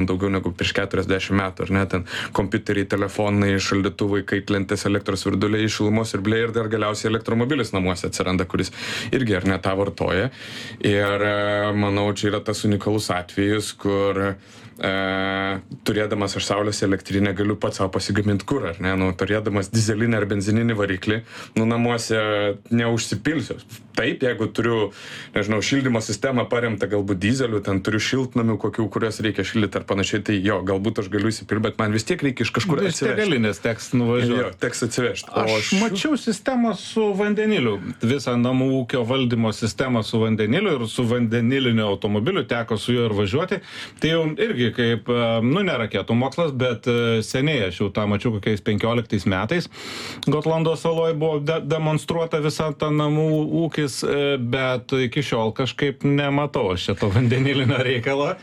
daugiau negu prieš 40 metų, ar ne, ten kompiuteriai, telefonai, šaldytuvai, kaitlentės, elektros virduliai, šilumos siurbliai ir dar galiausiai elektromobilis namuose atsiranda, kuris irgi ar ne tą vartoja. Ir manau, čia yra tas unikalus atvejis, kur turėdamas aš saulės elektrinę galiu pats savo pasigaminti kur, ar ne, turėdamas dizelinį ar benzininį variklį, namuose neužsipilsiu. Taip, jeigu turiu, nežinau, šildymo sistemą paremtą galbūt dizeliu, ten turiu šiltnamių kokių, kurios reikia šildyti ar panašiai, tai jo, galbūt aš galiu įsipilti, bet man vis tiek reikia iš kažkur atsivežti. Degalinės teks nuvažiuoti. Jo, teks atsivežti. Aš mačiau sistemą su vandeniliu, visą namų ūkio valdymo sistemą su vandeniliu ir su vandeniliniu automobiliu teko su juo ir važiuoti. Tai jau irgi kaip, ne raketų mokslas, bet seniai aš jau tą mačiau kokiais 15 metais. Gotlando saloje buvo demonstruota visa ta namų ūkis, bet iki šiol kažkaip nematau aš čia to vandenilinio reikalo.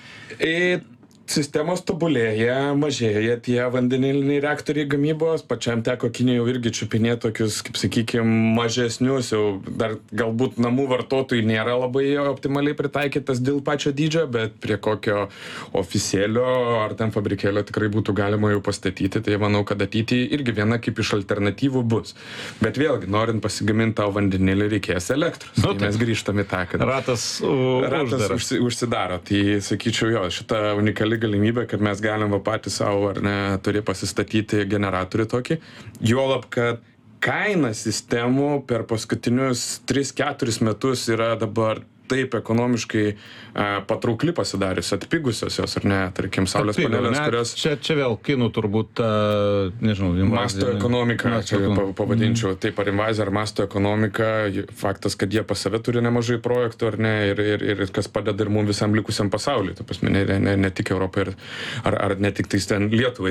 Sistemos tobulėja, mažėja tie vandeniliniai reaktoriai gamybos, pačiam teko Kinijai jau irgi čiupinėti tokius, kaip sakykime, mažesnius, jau dar galbūt namų vartotojai nėra labai optimaliai pritaikytas dėl pačio dydžio, bet prie kokio oficielio ar ten fabrikėlio tikrai būtų galima jau pastatyti, tai manau, kad ateityje irgi viena kaip iš alternatyvų bus. Bet vėlgi, norint pasigaminti tau vandenilį, reikės elektros. Tai mes grįžtame į tą, kad ratas užsidaro. Tai sakyčiau, jo, šita unikali galimybė, kad mes galim patys savo ar ne turi pasistatyti generatorių tokį. Juolab, kad kaina sistemų per paskutinius 3-4 metus yra dabar taip ekonomiškai patraukli pasidarius, atpigusios jos, ar ne, tarkim, saulės panelės, kurios... Čia vėl kinų turbūt, nežinau, masto ekonomika, čia pavadinčiau, taip, ar invazija, ar masto ekonomika, faktas, kad jie pas save turi nemažai projektų, ar ne, ir kas padeda ir mums visam likusiam pasauliui, ta prasme, ne tik Europai, ar ne tik tais ten Lietuvai.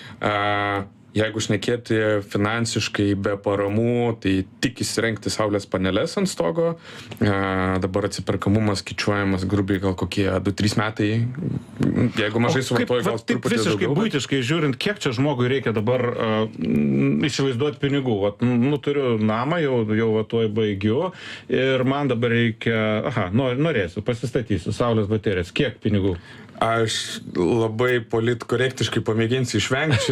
Tai jeigu šnekėti finansiškai be paramų, tai tik įsirengti saulės paneles ant stogo. Dabar atsiperkamumas skaičiuojamas grubiai gal kokie 2-3 metai. Jeigu mažai suvartoju, gal truputį daugiau. Visiškai buitiškai žiūrint, kiek čia žmogui reikia dabar įsivaizduoti pinigų. Turiu namą, jau tuoj baigiu ir man dabar reikia, norėsiu, pasistatysiu saulės baterijas. Kiek pinigų? Aš labai politkorektiškai pamėginsiu išvengti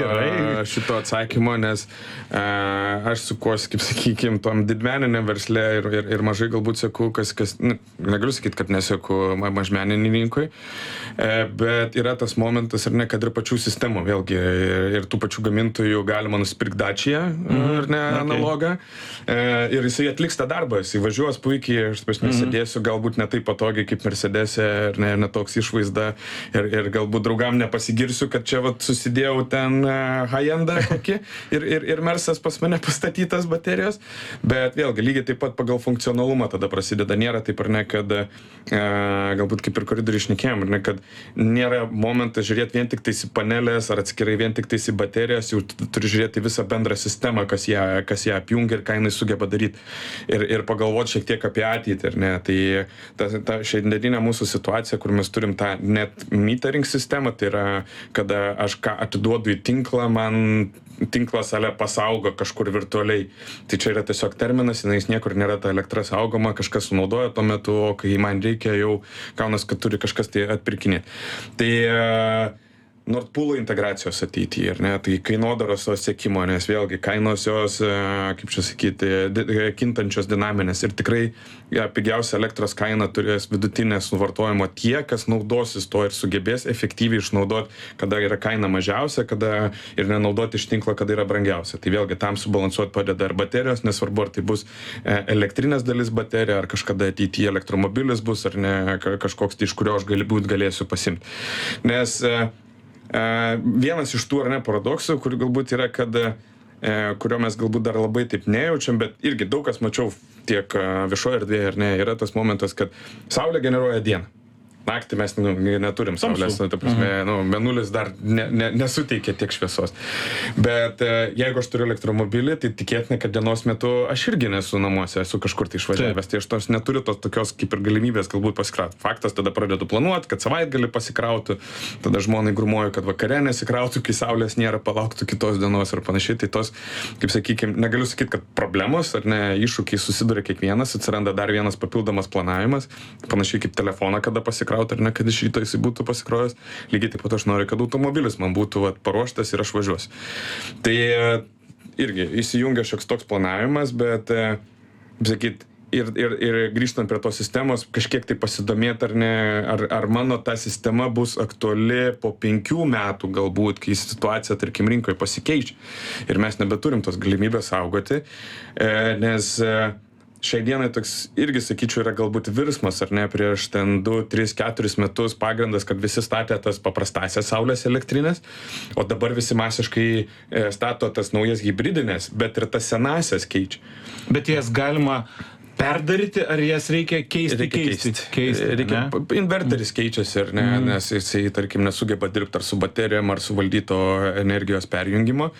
šito atsakymo, nes aš sukuosi, kaip sakykime, tom didmeniniam versle ir mažai galbūt seku, negaliu sakyti, kad neseku mažmenininkui, bet yra tas momentas, ar ne, kad ir pačių sistemų, vėlgi, ir tų pačių gamintojų galima nusipirkti Dacia, ar ne, analogą, ir jisai atliks tą darbą, jisai važiuos puikiai, aš sėdėsiu galbūt ne taip patogiai kaip Mercedes'e, ar ne toks išvaizdas, ir galbūt draugam nepasigirsiu, kad čia susidėjau ten high-endą kokį ir Mersas pas mane pastatytas baterijos, bet vėlgi lygiai taip pat pagal funkcionalumą tada prasideda, nėra taip ar ne, kad galbūt kaip ir koridorių šnekėjom, ar ne, kad nėra momentas žiūrėti vien tik tais į panelės ar atskirai vien tik tais į baterijas, jau turi žiūrėti visą bendrą sistemą, kas ją apjungia ir ką jinai sugeba daryti ir pagalvoti šiek tiek apie ateitį, ar ne, tai ta šiandieninė mūsų situacija, kur mes turim tą net metering sistemą, tai yra, kada aš ką atiduodu į tinklą, man tinklas pasaugo kažkur virtualiai. Tai čia yra tiesiog terminas, jis niekur nėra ta elektra saugoma, kažkas sunaudoja tuo metu, o kai man reikia, jau gaunas, kad turi kažkas tai atpirkinėti. Tai Nord Pool integracijos ateityje, ar ne, tai kainodaros siekimo, nes vėlgi kainos jos, kaip čia sakyti, kintančios dinaminės ir tikrai pigiausia elektros kaina turės vidutinės suvartojimo tie, kas naudosis to ir sugebės efektyviai išnaudoti, kada yra kaina mažiausia, kada ir nenaudoti iš tinklo, kada yra brangiausia. Tai vėlgi tam subalansuoti padeda ir baterijos, nesvarbu, ar tai bus elektrinės dalis baterija, ar kažkada ateityje elektromobilis bus, ar ne kažkoks, tai iš kurio aš galėsiu pasimti. Nes vienas iš tų ar ne paradoksų, kur galbūt yra, kad kurio mes galbūt dar labai taip nejaučiam, bet irgi daug kas mačiau tiek viešoje erdvėje, ar ne, yra tas momentas, kad Saulė generuoja dieną. Naktį mes neturim saulės, ta prasme, mėnulis dar nesuteikia tiek šviesos. Bet jeigu aš turiu elektromobilį, tai tikėtina, kad dienos metu aš irgi nesu namuose, esu kažkur tai išvažiavęs, tai aš neturiu tos tokios kaip ir galimybės galbūt pasikrauti. Faktas, tada pradedu planuoti, kad savaitgalį pasikrautų, tada žmonai grumuoju, kad vakare nesikrautų, kai saulės nėra, palauktų kitos dienos ir panašiai. Tai tos, kaip sakykime, negaliu sakyti, kad problemos ar ne, iššūkiai susiduria kiekvienas, atsiranda dar vienas papildomas planavimas, panašiai kaip telefoną, kada pasikrauti. pasikrauti, ar ne, kad iš ryto jisai būtų pasikrovęs. Lygiai taip pat aš noriu, kad automobilis man būtų paruoštas ir aš važiuosiu. Tai irgi įsijungia šioks toks planavimas, bet, sakyt, ir grįžtant prie tos sistemos, kažkiek tai pasidomėti, ar ne, ar mano ta sistema bus aktuali po 5 metų galbūt, kai situacija, tarkim, rinkoje pasikeičia ir mes nebeturim tos galimybės saugoti, nes šiai dienai toks irgi, sakyčiau, yra galbūt virsmas, ar ne, prieš ten 2, 3, 4 metus pagrindas, kad visi statė tas paprastasias saulės elektrinės, o dabar visi masiškai stato tas naujas hibridinės, bet ir tas senasias keičia. Bet jas galima perdaryti, ar jas reikia keisti? Reikia, inverteris keičiasi, ar ne, nes jisai, tarkim, nesugeba dirbti ar su baterijom, ar su valdyto energijos perjungimo.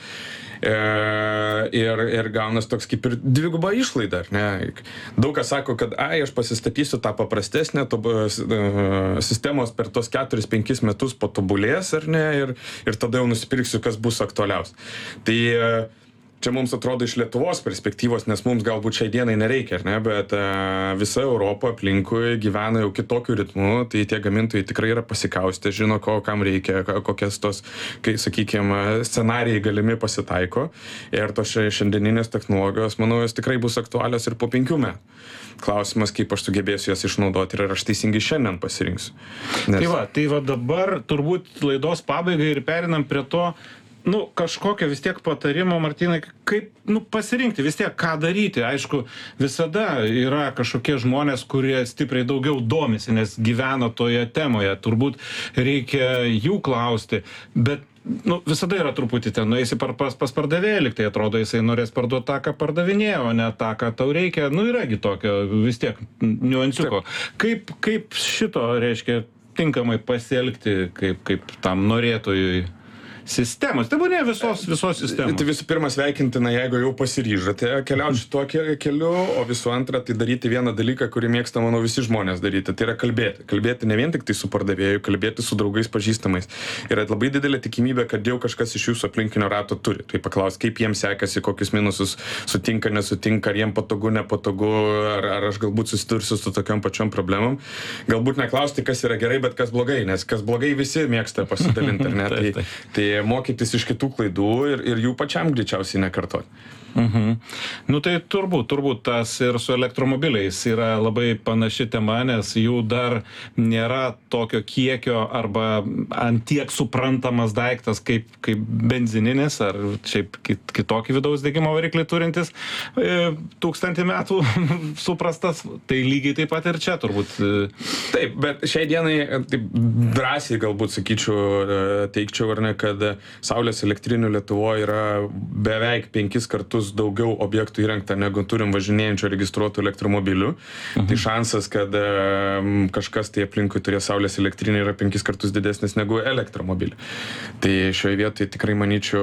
Ir gaunas toks kaip ir dviguba išlaida, ar ne? Daug kas sako, kad aš pasistatysiu tą paprastesnę, sistemos per tos 4-5 metus patobulės, ar ne, ir tada jau nusipirksiu, kas bus aktualiausia. Tai čia mums atrodo iš Lietuvos perspektyvos, nes mums galbūt šiai dienai nereikia, ar ne, bet visa Europa aplinkui gyvena jau kitokiu ritmu, tai tie gamintojai tikrai yra pasikaustę, žino, kam reikia, kokias tos, kai, sakykime, scenarijai galimi pasitaiko ir tos šiandieninės technologijos, manau, jos tikrai bus aktualios ir po 5 metų. Klausimas, kaip aš sugebėsiu jas išnaudoti ir ar aš teisingai šiandien pasirinksiu. Nes... Tai va dabar turbūt laidos pabaigai ir perinam prie to, kažkokio vis tiek patarimo, Martynai, kaip, pasirinkti vis tiek, ką daryti. Aišku, visada yra kažkokie žmonės, kurie stipriai daugiau domisi, nes gyvena toje temoje. Turbūt reikia jų klausti, bet visada yra truputį ten, nueisi pas pardavėją, lyg tai atrodo, jisai norės parduoti tą, ką pardavinėjo, o ne tą, ką tau reikia. Iragi tokio vis tiek niuansiuko. Kaip šito, reiškia, tinkamai pasielgti, kaip tam norėtojui sistemos, tai buvo ne visos sistemos. Tai visų pirma sveikintina, jeigu jau pasiryžote keliauti šituo keliu, o visų antra, tai daryti vieną dalyką, kurį mėgsta, manau, visi žmonės daryti, tai yra kalbėti. Kalbėti ne vien tik tai su pardavėju, kalbėti su draugais pažįstamais. Yra labai didelė tikimybė, kad jau kažkas iš jūsų aplinkinio rato turi. Tai paklaus, kaip jiems sekasi, kokius minusus sutinka, nesutinka, ar jiems patogu, nepatogu, ar aš galbūt susidursiu su tokiom pačiom problemom. Galbūt neklausti, kas yra gerai, bet kas blogai, nes kas blogai visi mėgsta pasidalinti, ar ne? Tai mokytis iš kitų klaidų ir jų pačiam greičiausiai nekartoti. Tai turbūt tas ir su elektromobiliais yra labai panaši tema, nes jų dar nėra tokio kiekio arba ant tiek suprantamas daiktas kaip benzininis ar šiaip kitokį vidaus degimo variklį turintis 1000 metų suprastas, tai lygiai taip pat ir čia turbūt. Taip, bet šiai dienai taip drąsiai galbūt sakyčiau, teikčiau, ar ne, kad saulės elektrinių Lietuvoje yra beveik 5 kartus daugiau objektų įrengta, negu turim važinėjančių registruotų elektromobilių. Tai šansas, kad kažkas tai aplinkui turės saulės elektrinį yra 5 kartus didesnis negu elektromobilį. Tai šioje vietoje tikrai manyčiau,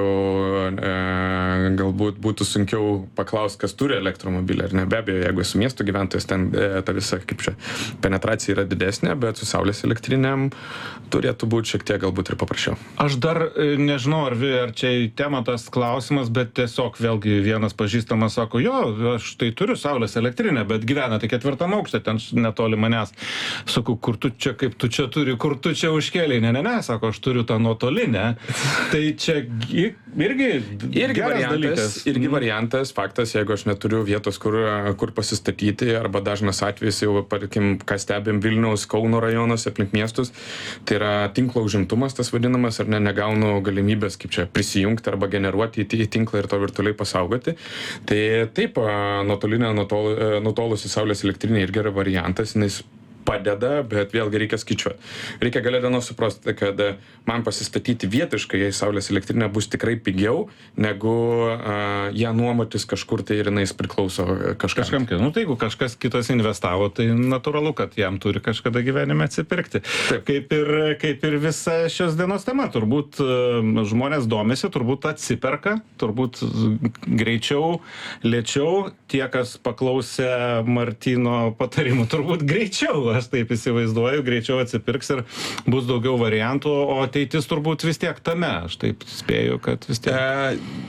galbūt būtų sunkiau paklausti, kas turi elektromobilį, ar ne. Be abejo, jeigu esu miesto gyventojas, ten ta visa, kaip čia, penetracija yra didesnė, bet su saulės elektrinėm turėtų būti šiek tiek galbūt ir paprasčiau. Aš dar nežinau, ar čia tema tas klausimas, bet tiesiog vėlgi vienas pažįstamas sako, aš tai turiu saulės elektrinę, bet gyvena tai 4 aukšte, ten netoli manęs. Sakau, kur tu čia turi, kur tu čia užkėlei? Ne, sako, aš turiu tą nuotolinę. Tai čia irgi variantas. Irgi variantas, faktas, jeigu aš neturiu vietos, kur pasistatyti, arba dažnas atvejis jau, parkim, ką stebim Vilniaus, Kauno rajonuose, aplink miestus, tai yra tinklo užimtumas, tas vadinamas, ar negaunu galimybės, kaip čia, prisijungti arba generuoti į tinklą ir to virtualiai pasaugoti. Tai taip, nutolusi saulės elektrinė irgi yra variantas, nes padeda, bet vėlgi reikia skaičiuoti. Reikia gale dienos suprasti, kad man pasistatyti vietiškai, jei saulės elektrinė bus tikrai pigiau, negu ją nuomotis kažkur tai ir jinais priklauso kažkam. Tai jeigu kažkas kitas investavo, tai natūralu, kad jam turi kažkada gyvenime atsipirkti. Kaip ir visa šios dienos tema. Turbūt žmonės domisi, turbūt atsiperka, turbūt greičiau, lėčiau. Tie, kas paklausė Martyno patarimų, turbūt greičiau. Aš taip įsivaizduoju, greičiau atsipirks ir bus daugiau variantų, o ateitis turbūt vis tiek tame. Aš taip spėju, kad vis tiek.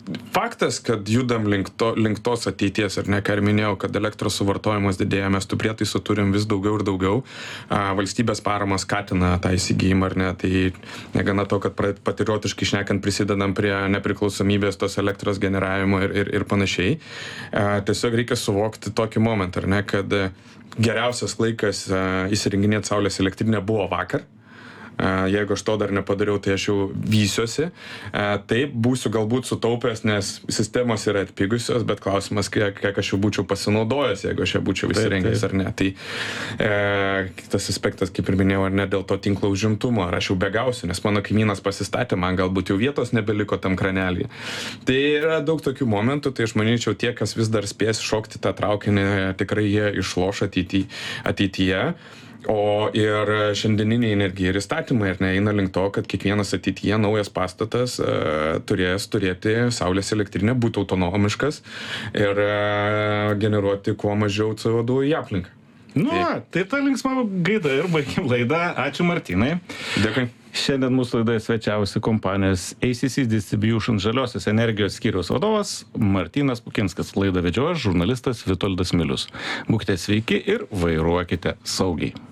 faktas, kad judam link tos ateities, ar ne, ką ir minėjau, kad elektros suvartojimas didėja, mes tų prietaisų turim vis daugiau ir daugiau. Valstybės parama skatina tą įsigijimą, ar ne, tai negana to, kad patriotiškai šnekant prisidedam prie nepriklausomybės tos elektros generavimo ir panašiai. Tiesiog reikia suvokti tokį momentą, ar ne, kad geriausias laikas įsirenginėti saulės elektrinę buvo vakar. Jeigu aš to dar nepadariau, tai aš jau vysiuosi. Taip, būsiu galbūt sutaupęs, nes sistemos yra atpigusios, bet klausimas, kiek aš jau būčiau pasinaudojęs, jeigu aš jau būčiau įsirengęs ar ne. Tai kitas aspektas, kaip ir minėjau, ar ne, dėl to tinklo užimtumo, ar aš jau begausiu, nes mano kaimynas pasistatė, man galbūt jau vietos nebeliko tam kranelį. Tai yra daug tokių momentų, tai aš manyčiau, tie, kas vis dar spės šokti tą traukinį, tikrai jie išloš ateityje. O ir šiandieniniai energija ir įstatymai ir eina link to, kad kiekvienas ateityje naujas pastatas turės turėti saulės elektrinę, būti autonomiškas ir generuoti kuo mažiau CO2 į aplinką. Tai ta linksma gaida ir baigim laidą. Ačiū Martynai. Dėkui. Šiandien mūsų laidoje svečiavosi kompanijos ACC Distribution žaliosios energijos skyriaus vadovas Martynas Pukinskas. Laidą vedžiojo žurnalistas Vitoldas Milius. Būkite sveiki ir vairuokite saugiai.